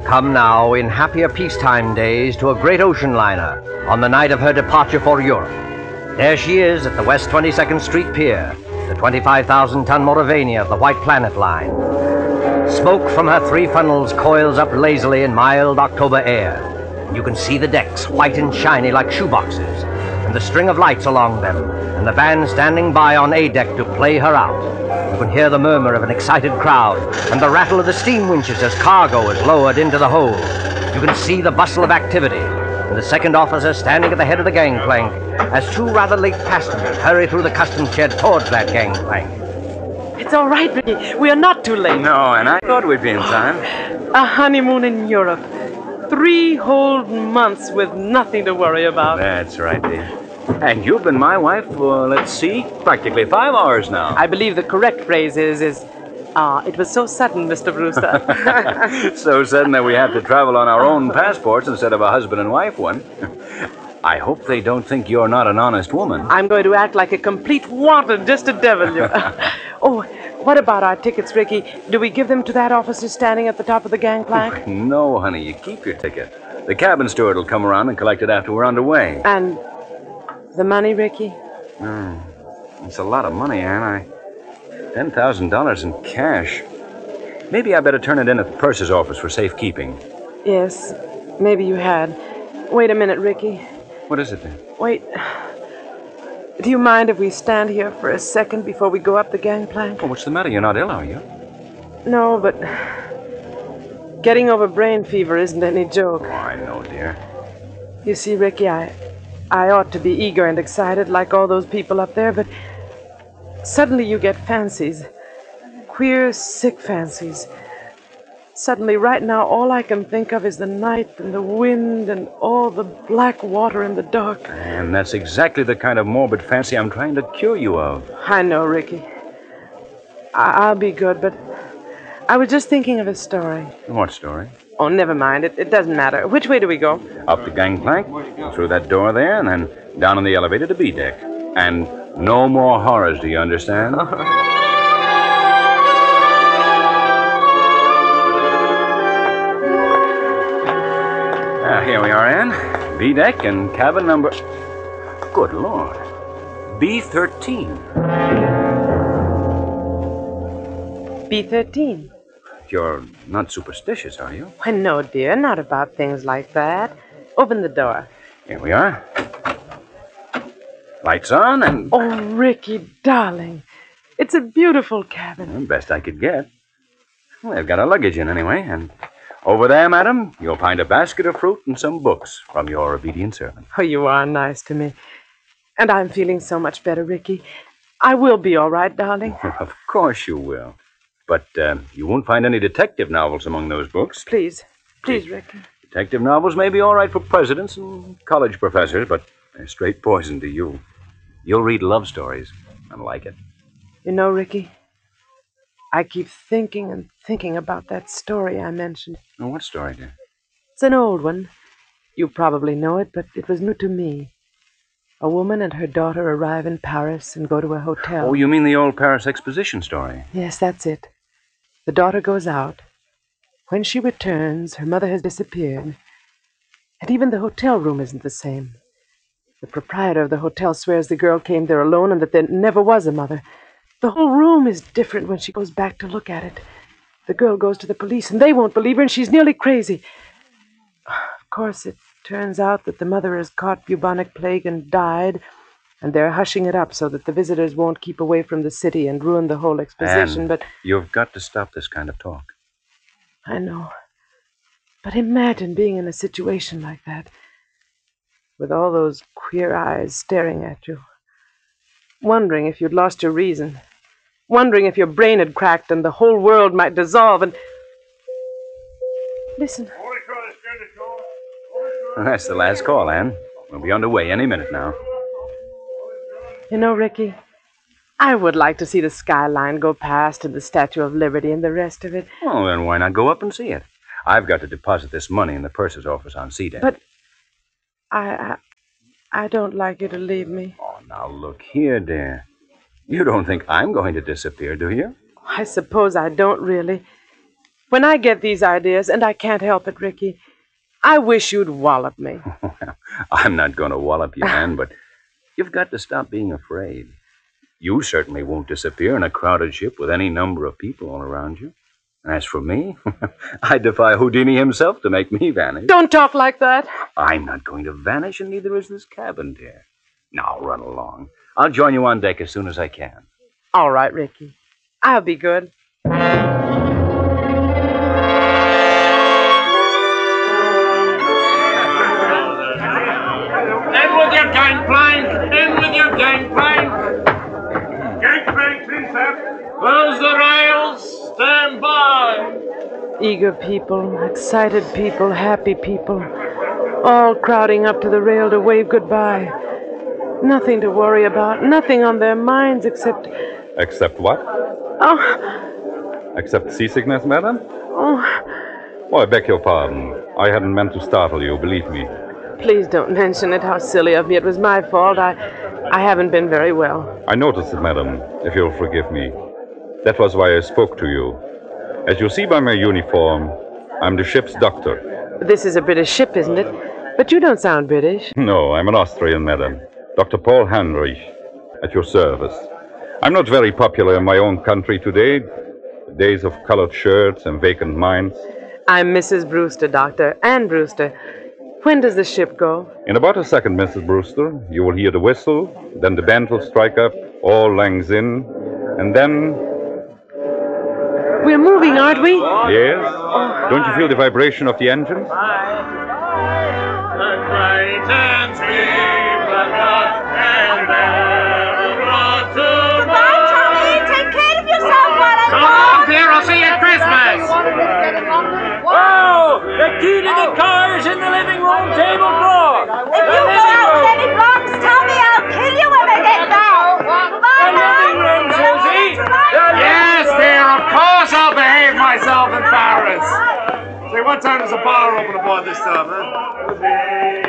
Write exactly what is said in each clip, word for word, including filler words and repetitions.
Come now, in happier peacetime days, to a great ocean liner on the night of her departure for Europe. There she is at the West twenty-second Street Pier, the twenty-five thousand ton Moravania of the White Planet Line. Smoke from her three funnels coils up lazily in mild October air. You can see the decks, white and shiny like shoeboxes, and the string of lights along them, and the band standing by on A deck to play her out. You can hear the murmur of an excited crowd, and the rattle of the steam winches as cargo is lowered into the hold. You can see the bustle of activity, and the second officer standing at the head of the gangplank, as two rather late passengers hurry through the customs shed towards that gangplank. It's all right, Ricky. We are not too late. No, and I thought we'd be in time. A honeymoon in Europe. Three whole months with nothing to worry about. That's right, dear. And you've been my wife for, let's see, practically five hours now. I believe the correct phrase is, is, ah, it was so sudden, Mister Brewster. So sudden that we have to travel on our own passports instead of a husband and wife one. I hope they don't think you're not an honest woman. I'm going to act like a complete wanton just to devil you. Oh, what about our tickets, Ricky? Do we give them to that officer standing at the top of the gangplank? No, honey, you keep your ticket. The cabin steward will come around and collect it after we're underway. And the money, Ricky? Mm, it's a lot of money, Anne. I... ten thousand dollars in cash. Maybe I better turn it in at the purser's office for safekeeping. Yes, maybe you had. Wait a minute, Ricky. What is it, then? Wait. Do you mind if we stand here for a second before we go up the gangplank? Oh, what's the matter? You're not ill, are you? No, but getting over brain fever isn't any joke. Oh, I know, dear. You see, Ricky, I, I ought to be eager and excited like all those people up there, but suddenly you get fancies. Queer, sick fancies. Suddenly, right now, all I can think of is the night and the wind and all the black water in the dark. And that's exactly the kind of morbid fancy I'm trying to cure you of. I know, Ricky. I- I'll be good, but I was just thinking of a story. What story? Oh, never mind. It, it doesn't matter. Which way do we go? Up the gangplank, through that door there, and then down on the elevator to B deck. And no more horrors, do you understand? Ah, here we are, Anne. B deck and cabin number... Good Lord. B thirteen. B thirteen. You're not superstitious, are you? Why, no, dear. Not about things like that. Open the door. Here we are. Lights on and... Oh, Ricky, darling. It's a beautiful cabin. Well, best I could get. Well, they've got our luggage in anyway, and... Over there, madam, you'll find a basket of fruit and some books from your obedient servant. Oh, you are nice to me. And I'm feeling so much better, Ricky. I will be all right, darling. Of course you will. But uh, you won't find any detective novels among those books. Please. Please, Ricky. Detective novels may be all right for presidents and college professors, but they're straight poison to you. You'll read love stories and like it. You know, Ricky, I keep thinking and thinking about that story I mentioned. Oh, what story, dear? It's an old one. You probably know it, but it was new to me. A woman and her daughter arrive in Paris and go to a hotel. Oh, you mean the old Paris Exposition story? Yes, that's it. The daughter goes out. When she returns, her mother has disappeared. And even the hotel room isn't the same. The proprietor of the hotel swears the girl came there alone and that there never was a mother. The whole room is different when she goes back to look at it. The girl goes to the police, and they won't believe her, and she's nearly crazy. Of course, it turns out that the mother has caught bubonic plague and died, and they're hushing it up so that the visitors won't keep away from the city and ruin the whole exposition, Anne, but... You've got to stop this kind of talk. I know. But imagine being in a situation like that, with all those queer eyes staring at you, wondering if you'd lost your reason, wondering if your brain had cracked and the whole world might dissolve and... Listen. That's the last call, Anne. We'll be underway any minute now. You know, Ricky, I would like to see the skyline go past and the Statue of Liberty and the rest of it. Oh, then why not go up and see it? I've got to deposit this money in the purser's office on C deck. But I, I, I don't like you to leave me. Oh, now look here, dear. You don't think I'm going to disappear, do you? I suppose I don't really. When I get these ideas, and I can't help it, Ricky, I wish you'd wallop me. I'm not going to wallop you, Anne, but you've got to stop being afraid. You certainly won't disappear in a crowded ship with any number of people all around you. And as for me, I defy Houdini himself to make me vanish. Don't talk like that. I'm not going to vanish, and neither is this cabin, dear. Now, run along. I'll join you on deck as soon as I can. All right, Ricky. I'll be good. In with your gangplank! In with your gangplank! Gangplank, please, sir. Close the rails. Stand by. Eager people, excited people, happy people, all crowding up to the rail to wave goodbye. Nothing to worry about, nothing on their minds except... Except what? Oh, Except seasickness, madam? oh, Oh, I beg your pardon. I hadn't meant to startle you, believe me. please don't mention it. How silly of me. It was my fault. I, I haven't been very well. I noticed it, madam, if you'll forgive me. That was why I spoke to you. As you see by my uniform, I'm the ship's doctor. This is a British ship, isn't it? But you don't sound British. No, I'm an Austrian, madam. Doctor Paul Heinrich, at your service. I'm not very popular in my own country today. The days of colored shirts and vacant minds. I'm Missus Brewster, Doctor, Anne Brewster. When does the ship go? In about a second, Missus Brewster, you will hear the whistle, then the band will strike up, all langs in, and then... We're moving, aren't we? Yes? Don't you feel the vibration of the engines? Goodbye, Tommy. Take care of yourself while I'm Come on, dear. I'll see you at Christmas. Oh, the key to the car is in the living room table drawer. If you go out with any blocks, Tommy, I'll kill you when I get back. Goodbye, The living room, Susie. The Yes, dear. Of course I'll behave myself in Paris. Say, what time does the bar open aboard this time, huh?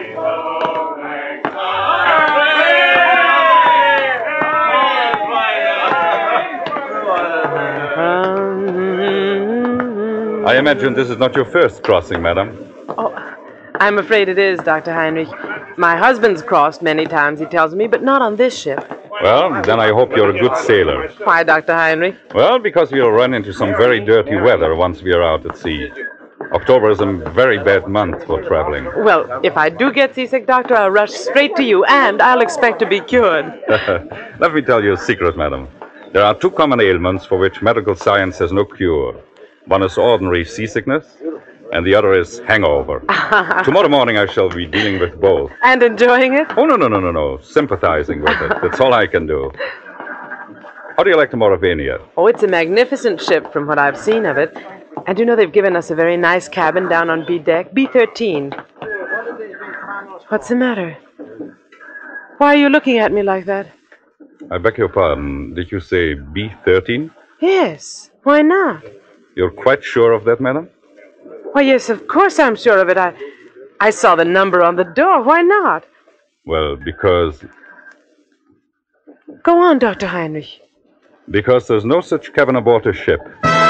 I imagine this is not your first crossing, madam. Oh, I'm afraid it is, Doctor Heinrich. My husband's crossed many times, he tells me, but not on this ship. Well, then I hope you're a good sailor. Why, Doctor Heinrich? Well, because we'll run into some very dirty weather once we are out at sea. October is a very bad month for traveling. Well, if I do get seasick, Doctor, I'll rush straight to you, and I'll expect to be cured. Let me tell you a secret, madam. There are two common ailments for which medical science has no cure. One is ordinary seasickness, and the other is hangover. Tomorrow morning I shall be dealing with both. And enjoying it? Oh, no, no, no, no, no. Sympathizing with it. That's all I can do. How do you like the Mauravania? Oh, it's a magnificent ship from what I've seen of it. And you know they've given us a very nice cabin down on B deck, B thirteen. What's the matter? Why are you looking at me like that? I beg your pardon. Did you say B thirteen? Yes. Why not? You're quite sure of that, madam? Why, yes, of course I'm sure of it. I, I saw the number on the door. Why not? Well, because... Go on, Doctor Heinrich. Because there's no such cabin aboard a ship.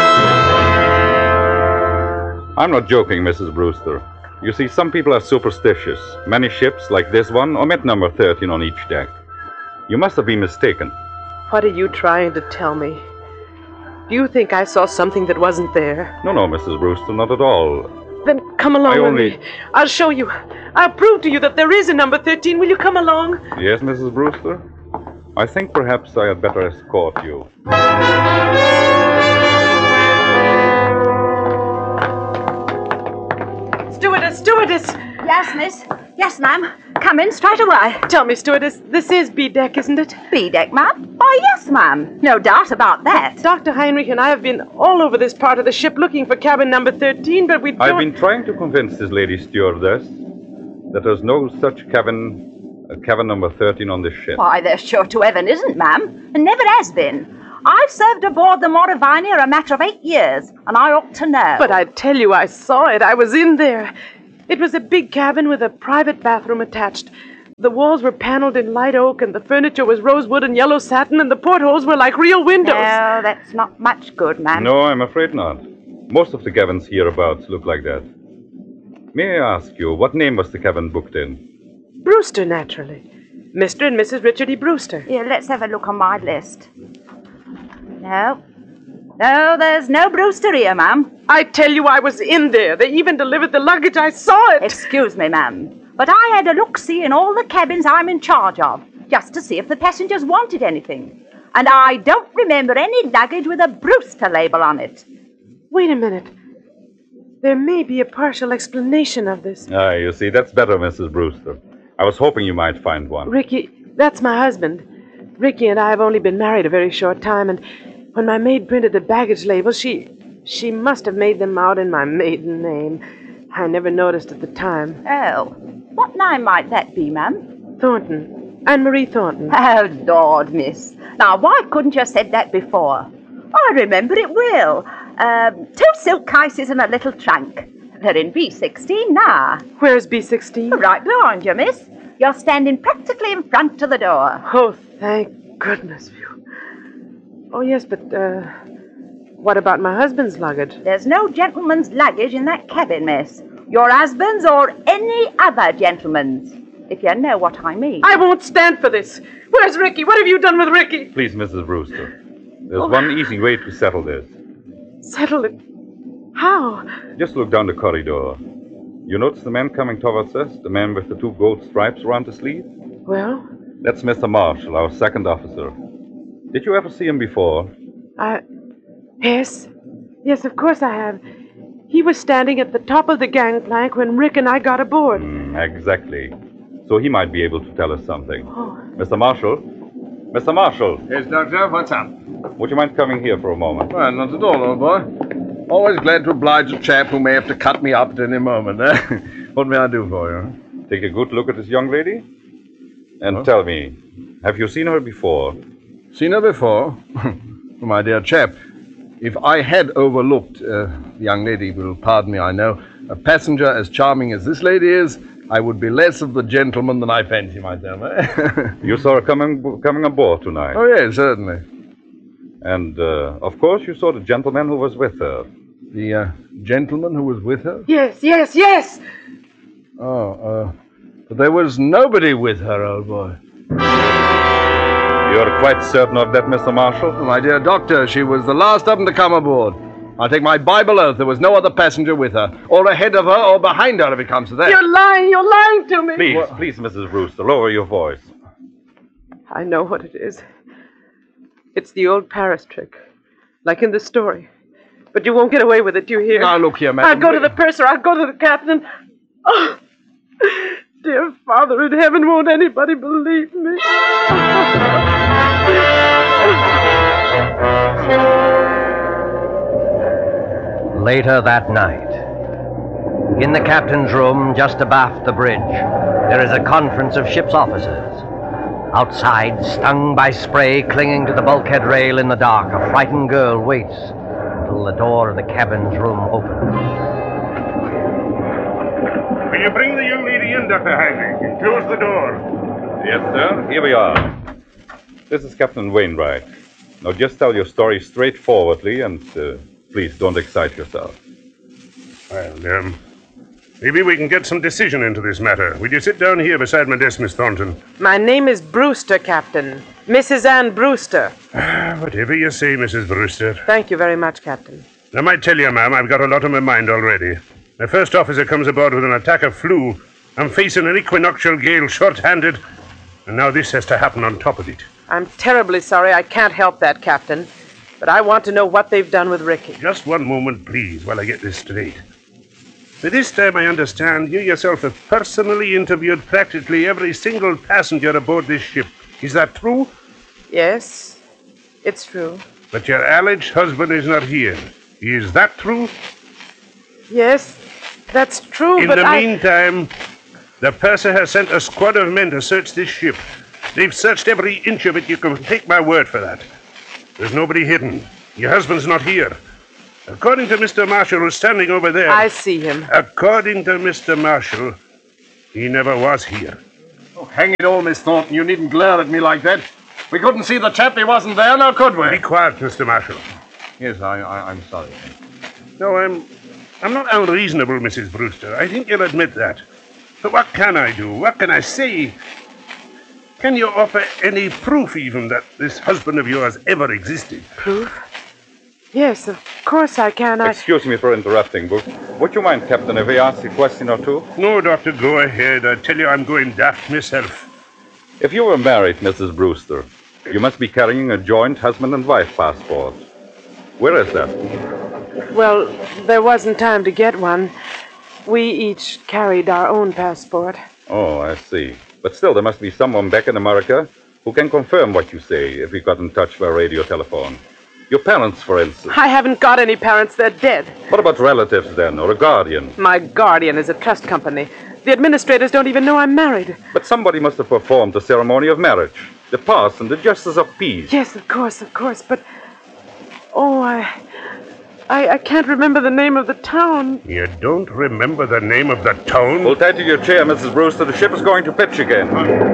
I'm not joking, Missus Brewster. You see, some people are superstitious. Many ships, like this one, omit number thirteen on each deck. You must have been mistaken. What are you trying to tell me? Do you think I saw something that wasn't there? No, no, Missus Brewster, not at all. Then come along I with only- me. I'll show you. I'll prove to you that there is a number thirteen. Will you come along? Yes, Missus Brewster? I think perhaps I had better escort you. Stewardess, stewardess! Yes, miss. Yes, ma'am. Come in straight away. Tell me, stewardess, this is B deck, isn't it? B deck, ma'am? Why, yes, ma'am. No doubt about that. Doctor Heinrich and I have been all over this part of the ship looking for cabin number thirteen, but we don't... I've been trying to convince this lady stewardess that there's no such cabin, uh, cabin number thirteen on this ship. Why, there sure to heaven isn't, ma'am. And never has been. I've served aboard the Mauravania a matter of eight years, and I ought to know. But I tell you, I saw it. I was in there. It was a big cabin with a private bathroom attached. The walls were paneled in light oak, and the furniture was rosewood and yellow satin, and the portholes were like real windows. No, that's not much good, ma'am. No, I'm afraid not. Most of the cabins hereabouts look like that. May I ask you, what name was the cabin booked in? Brewster, naturally. Mister and Missus Richard E. Brewster. Here, let's have a look on my list. No. No, there's no Brewster here, ma'am. I tell you, I was in there. They even delivered the luggage. I saw it. Excuse me, ma'am, but I had a look-see in all the cabins I'm in charge of, just to see if the passengers wanted anything. And I don't remember any luggage with a Brewster label on it. Wait a minute. There may be a partial explanation of this. Ah, you see, that's better, Missus Brewster. I was hoping you might find one. Ricky, that's my husband. Ricky and I have only been married a very short time, and when my maid printed the baggage labels, she she must have made them out in my maiden name. I never noticed at the time. Oh, what name might that be, ma'am? Thornton. Anne-Marie Thornton. Oh, Lord, miss. Now, why couldn't you have said that before? I remember it well. Um, two silk cases and a little trunk. They're in B sixteen now. Where's B sixteen? Right behind you, miss. You're standing practically in front of the door. Oh, thank goodness for you. Oh, yes, but, uh, what about my husband's luggage? There's no gentleman's luggage in that cabin, miss. Your husband's or any other gentleman's, if you know what I mean. I won't stand for this. Where's Ricky? What have you done with Ricky? Please, Missus Brewster. There's oh. one easy way to settle this. Settle it? How? Just look down the corridor. You notice the man coming towards us? The man with the two gold stripes around his sleeve? Well? That's Mister Marshall, our second officer. Did you ever see him before? I... Yes. Yes, of course I have. He was standing at the top of the gangplank when Rick and I got aboard. Mm, exactly. So he might be able to tell us something. Oh. Mister Marshall? Mister Marshall? Yes, Doctor, what's up? Would you mind coming here for a moment? Well, not at all, old boy. Always glad to oblige a chap who may have to cut me up at any moment. Eh? What may I do for you? Take a good look at this young lady. And huh? Tell me, have you seen her before? Seen her before? My dear chap, if I had overlooked, uh, the young lady will pardon me, I know, a passenger as charming as this lady is, I would be less of the gentleman than I fancy myself. Eh? You saw her coming coming aboard tonight? Oh, yes, certainly. And, uh, of course, you saw the gentleman who was with her. The uh, gentleman who was with her? Yes, yes, yes! Oh, uh, but there was nobody with her, old boy. You're quite certain of that, Mister Marshall? My dear doctor, she was the last of them to come aboard. I'll take my Bible oath there was no other passenger with her, or ahead of her, or behind her, if it comes to that. You're lying, you're lying to me! Please, what? please, Missus Brewster, lower your voice. I know what it is. It's the old Paris trick, like in the story. But you won't get away with it, do you hear? Now, look here, madam. I'll go to the purser, I'll go to the captain. Oh, dear Father in heaven, won't anybody believe me? Later that night, in the captain's room just abaft the bridge, there is a conference of ship's officers. Outside, stung by spray clinging to the bulkhead rail in the dark, a frightened girl waits until the door of the cabin's room opens. Will you bring the young lady in, Doctor Heinrich, and close the door? Yes, sir. Here we are. This is Captain Wainwright. Now, just tell your story straightforwardly, and uh, please don't excite yourself. Well, um, maybe we can get some decision into this matter. Will you sit down here beside my desk, Miss Thornton? My name is Brewster, Captain. Missus Ann Brewster. Ah, whatever you say, Missus Brewster. Thank you very much, Captain. I might tell you, ma'am, I've got a lot on my mind already. My first officer comes aboard with an attack of flu. I'm facing an equinoctial gale short-handed, and now this has to happen on top of it. I'm terribly sorry I can't help that, Captain. But I want to know what they've done with Ricky. Just one moment, please, while I get this straight. By this time, I understand you yourself have personally interviewed practically every single passenger aboard this ship. Is that true? Yes, it's true. But your alleged husband is not here. Is that true? Yes, that's true, In but the I... meantime, the purser has sent a squad of men to search this ship. They've searched every inch of it. You can take my word for that. There's nobody hidden. Your husband's not here. According to Mister Marshall, who's standing over there... I see him. According to Mister Marshall, he never was here. Oh, hang it all, Miss Thornton. You needn't glare at me like that. We couldn't see the chap. He wasn't there, now could we? Be quiet, Mister Marshall. Yes, I, I, I'm sorry. No, I'm... I'm not unreasonable, Missus Brewster. I think you'll admit that. But what can I do? What can I say? Can you offer any proof, even, that this husband of yours ever existed? Proof? Yes, of course I can. I... Excuse me for interrupting, but would you mind, Captain, if I ask a question or two? No, Doctor, go ahead. I tell you, I'm going daft myself. If you were married, Missus Brewster, you must be carrying a joint husband and wife passport. Where is that? Well, there wasn't time to get one. We each carried our own passport. Oh, I see. But still, there must be someone back in America who can confirm what you say if you got in touch by radio telephone. Your parents, for instance. I haven't got any parents. They're dead. What about relatives, then, or a guardian? My guardian is a trust company. The administrators don't even know I'm married. But somebody must have performed the ceremony of marriage. The parson, the justice of peace. Yes, of course, of course. But, oh, I... I, I can't remember the name of the town. You don't remember the name of the town? Hold tight to your chair, Missus Brewster. The ship is going to pitch again.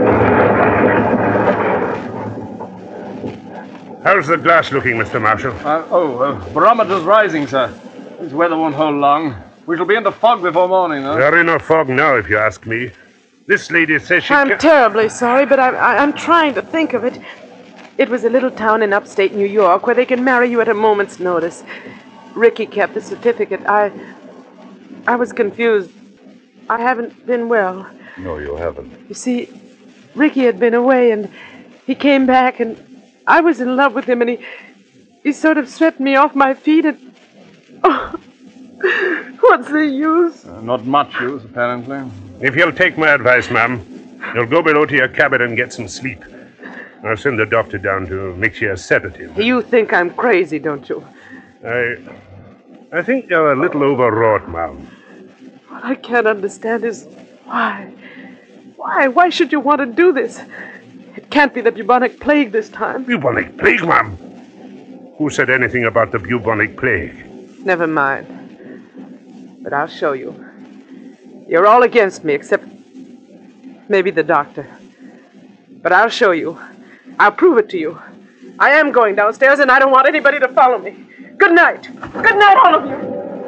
How's the glass looking, Mister Marshall? Uh, oh, uh, barometer's rising, sir. This weather won't hold long. We shall be in the fog before morning, though. We're in a fog now, if you ask me. This lady says she I'm ca- terribly sorry, but I, I, I'm trying to think of it. It was a little town in upstate New York where they can marry you at a moment's notice. Ricky kept the certificate. I... I was confused. I haven't been well. No, you haven't. You see, Ricky had been away, and he came back, and I was in love with him, and he... He sort of swept me off my feet, and... Oh, what's the use? Uh, not much use, apparently. If you'll take my advice, ma'am, you'll go below to your cabin and get some sleep. I'll send the doctor down to mix you a sedative. You think I'm crazy, don't you? I... I think you're a little overwrought, ma'am. What I can't understand is why. Why? Why should you want to do this? It can't be the bubonic plague this time. Bubonic plague, ma'am? Who said anything about the bubonic plague? Never mind. But I'll show you. You're all against me, except maybe the doctor. But I'll show you. I'll prove it to you. I am going downstairs, and I don't want anybody to follow me. Good night. Good night, all of you.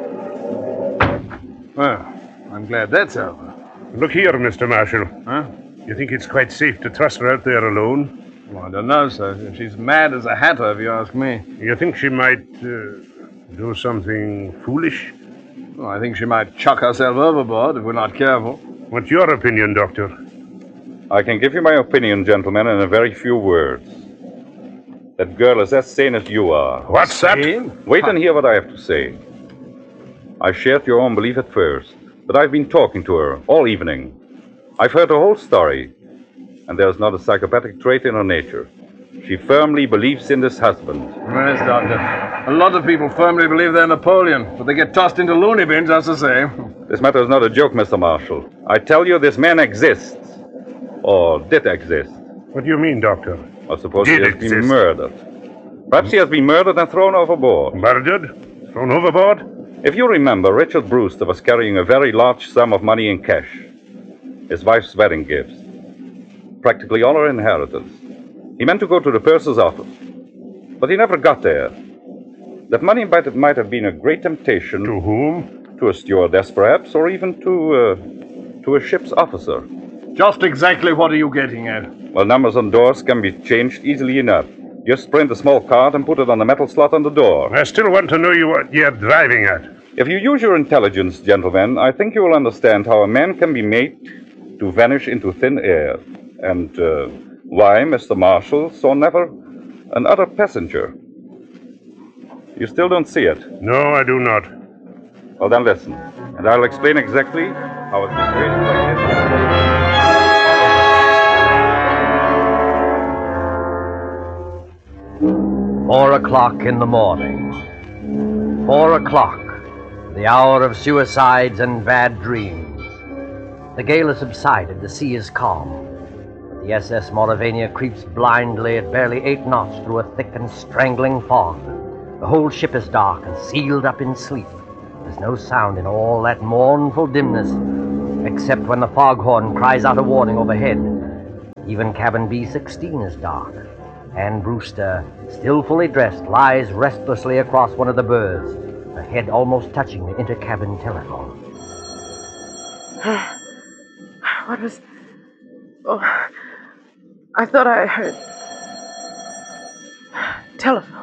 Well, I'm glad that's over. Look here, Mister Marshall. Huh? You think it's quite safe to trust her out there alone? Well, I don't know, sir. She's mad as a hatter, if you ask me. You think she might uh, do something foolish? Well, I think she might chuck herself overboard if we're not careful. What's your opinion, Doctor? I can give you my opinion, gentlemen, in a very few words. That girl is as sane as you are. What's Sane? that? Wait and hear what I have to say. I shared your own belief at first, but I've been talking to her all evening. I've heard her whole story, and there's not a psychopathic trait in her nature. She firmly believes in this husband. Yes, Doctor. A lot of people firmly believe they're Napoleon, but they get tossed into loony bins, that's the same. This matter is not a joke, Mister Marshall. I tell you, this man exists. Or did exist. What do you mean, Doctor? I suppose Did he has exist. been murdered. Perhaps he has been murdered and thrown overboard. Murdered? Thrown overboard? If you remember, Richard Brewster was carrying a very large sum of money in cash. His wife's wedding gifts. Practically all her inheritance. He meant to go to the purser's office. But he never got there. That money might, might have been a great temptation. To whom? To a stewardess, perhaps, or even to, uh, to a ship's officer. Just exactly what are you getting at? Well, numbers on doors can be changed easily enough. Just print a small card and put it on the metal slot on the door. I still want to know you what you're driving at. If you use your intelligence, gentlemen, I think you will understand how a man can be made to vanish into thin air. And uh, why Mister Marshall saw never another passenger. You still don't see it? No, I do not. Well, then listen, and I'll explain exactly how a situation like this... Four o'clock in the morning. Four o'clock, the hour of suicides and bad dreams. The gale has subsided, the sea is calm. But the S S Mauravania creeps blindly at barely eight knots through a thick and strangling fog. The whole ship is dark and sealed up in sleep. There's no sound in all that mournful dimness, except when the foghorn cries out a warning overhead. Even cabin B sixteen is dark. Anne Brewster, still fully dressed, lies restlessly across one of the berths. her head almost touching the inter-cabin telephone. What was... Oh, I thought I heard... Telephone.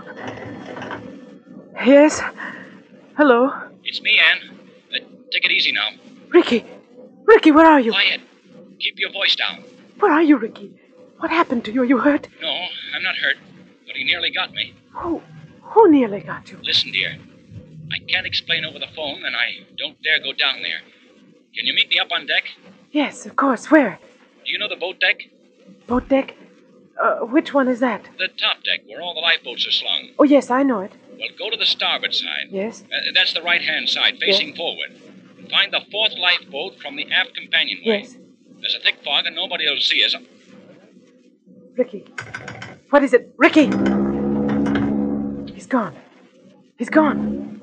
Yes? Hello? It's me, Anne. Uh, take it easy now. Ricky! Ricky, where are you? Quiet. Keep your voice down. Where are you, Ricky? What happened to you? Are you hurt? No, I'm not hurt, but he nearly got me. Who? Who nearly got you? Listen, dear. I can't explain over the phone, and I don't dare go down there. Can you meet me up on deck? Yes, of course. Where? Do you know the boat deck? Boat deck? Uh, which one is that? The top deck, where all the lifeboats are slung. Oh, yes, I know it. Well, go to the starboard side. Yes? Uh, that's the right-hand side, facing yes. forward. And find the fourth lifeboat from the aft companionway. Yes. There's a thick fog, and nobody will see us. Ricky. What is it? Ricky! He's gone. He's gone.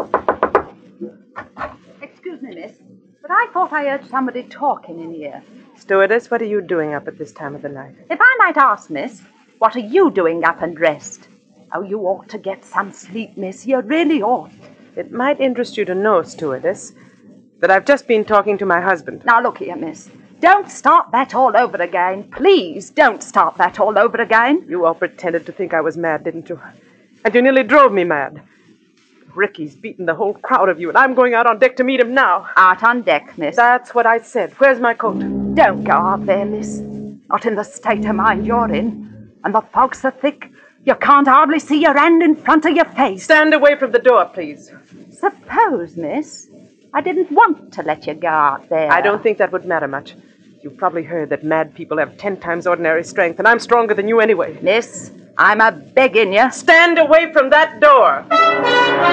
Excuse me, miss, but I thought I heard somebody talking in here. Stewardess, what are you doing up at this time of the night? If I might ask, miss, what are you doing up and dressed? Oh, you ought to get some sleep, miss. You really ought. It might interest you to know, stewardess, that I've just been talking to my husband. Now, look here, miss. Don't start that all over again. Please don't start that all over again. You all pretended to think I was mad, didn't you? And you nearly drove me mad. Ricky's beaten the whole crowd of you, and I'm going out on deck to meet him now. Out on deck, miss. That's what I said. Where's my coat? Don't go out there, miss. Not in the state of mind you're in. And the fog's so thick, you can't hardly see your hand in front of your face. Stand away from the door, please. Suppose, miss, I didn't want to let you go out there. I don't think that would matter much. You've probably heard that mad people have ten times ordinary strength, and I'm stronger than you anyway. Miss, I'm a begging you. Stand away from that door!